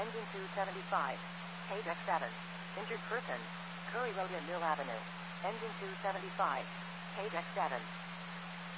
engine 275. Page X7. Injured person. Curry Road in Mill Avenue. Engine 275. Page X7.